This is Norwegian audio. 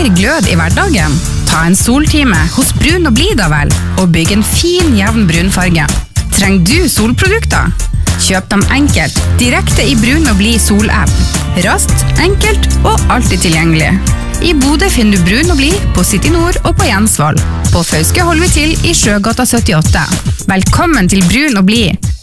mer glød i hverdagen? Ta en soltime hos Brun og Blid da vel, og bygg en fin, jevn brunfarge. Trenger du solprodukter? Kjøp dem enkelt, direkte i Brun og Blid sol-app. Raskt, enkelt og alltid tilgjengelig. I Bodø finner du Brun og Blid på City Nord og på Jensvoll. På Fauske holder vi til i Sjøgata 78. Velkommen til Brun og Blid.